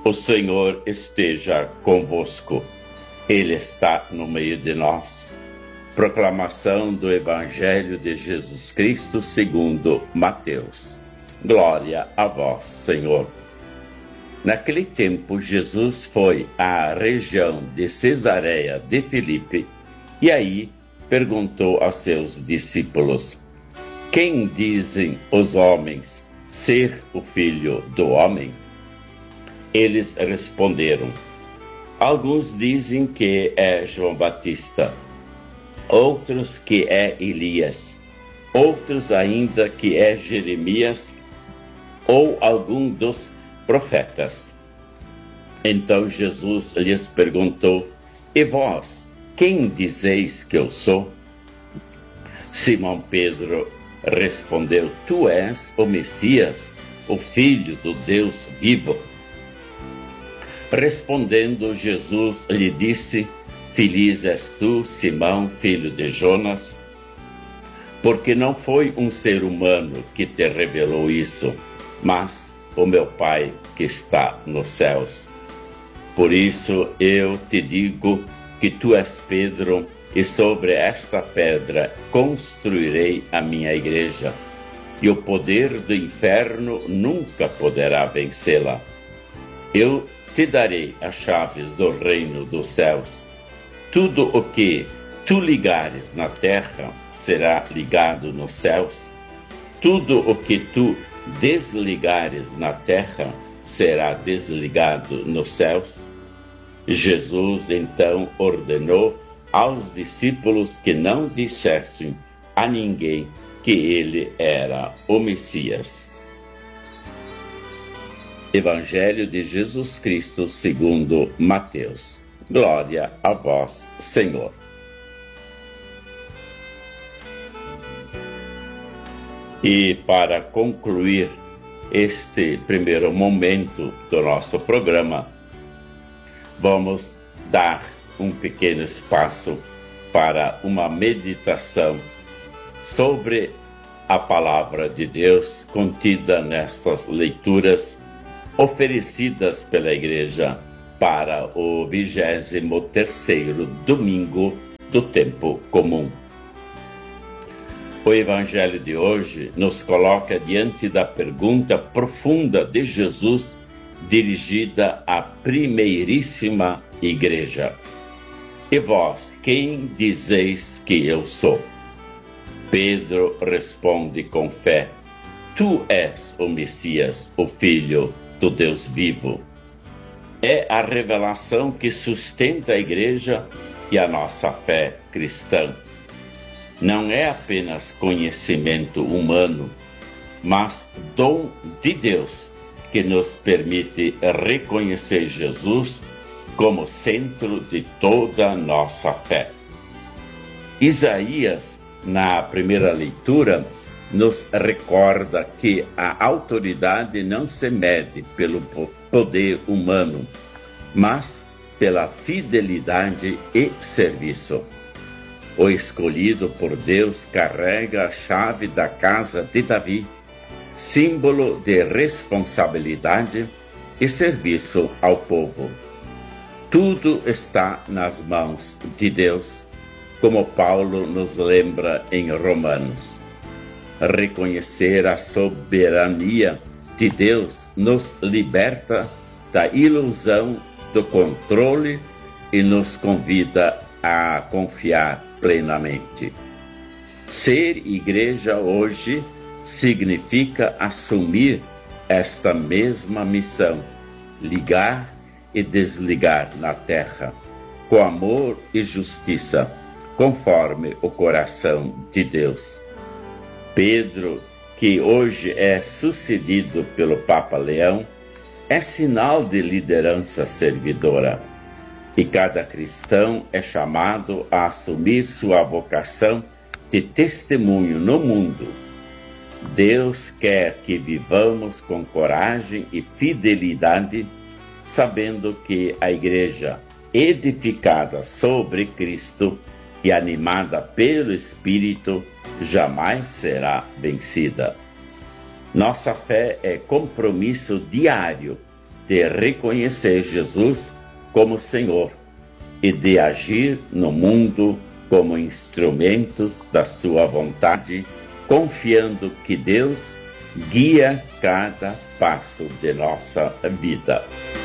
O Senhor esteja convosco. Ele está no meio de nós. Proclamação do Evangelho de Jesus Cristo segundo Mateus. Glória a vós, Senhor. Naquele tempo, Jesus foi à região de Cesareia de Filipe e aí perguntou a seus discípulos: quem dizem os homens ser o Filho do Homem? Eles responderam: alguns dizem que é João Batista, outros que é Elias, outros ainda que é Jeremias ou algum dos profetas. Então Jesus lhes perguntou: e vós, quem dizeis que eu sou? Simão Pedro respondeu: tu és o Messias, o Filho do Deus vivo. Respondendo, Jesus lhe disse: feliz és tu, Simão, filho de Jonas, porque não foi um ser humano que te revelou isso, mas o meu Pai que está nos céus. Por isso eu te digo que tu és Pedro, e sobre esta pedra construirei a minha igreja, e o poder do inferno nunca poderá vencê-la. Eu te darei as chaves do reino dos céus. Tudo o que tu ligares na terra será ligado nos céus. Tudo o que tu desligares na terra será desligado nos céus. Jesus então ordenou aos discípulos que não dissessem a ninguém que ele era o Messias. Evangelho de Jesus Cristo segundo Mateus. Glória a vós, Senhor. E para concluir este primeiro momento do nosso programa, vamos dar um pequeno espaço para uma meditação sobre a palavra de Deus contida nestas leituras oferecidas pela Igreja para o 23º domingo do tempo comum. O Evangelho de hoje nos coloca diante da pergunta profunda de Jesus dirigida à primeiríssima Igreja: e vós, quem dizeis que eu sou? Pedro responde com fé: tu és o Messias, o Filho do Deus vivo. É a revelação que sustenta a Igreja e a nossa fé cristã. Não é apenas conhecimento humano, mas dom de Deus que nos permite reconhecer Jesus como centro de toda a nossa fé. Isaías, na primeira leitura, nos recorda que a autoridade não se mede pelo poder humano, mas pela fidelidade e serviço. O escolhido por Deus carrega a chave da casa de Davi, símbolo de responsabilidade e serviço ao povo. Tudo está nas mãos de Deus, como Paulo nos lembra em Romanos. Reconhecer a soberania de Deus nos liberta da ilusão do controle e nos convida a confiar plenamente. Ser igreja hoje significa assumir esta mesma missão, ligar e desligar na terra, com amor e justiça, conforme o coração de Deus. Pedro, que hoje é sucedido pelo Papa Leão, é sinal de liderança servidora. E cada cristão é chamado a assumir sua vocação de testemunho no mundo. Deus quer que vivamos com coragem e fidelidade, sabendo que a Igreja, edificada sobre Cristo e animada pelo Espírito, jamais será vencida. Nossa fé é compromisso diário de reconhecer Jesus como Senhor e de agir no mundo como instrumentos da sua vontade, confiando que Deus guia cada passo de nossa vida.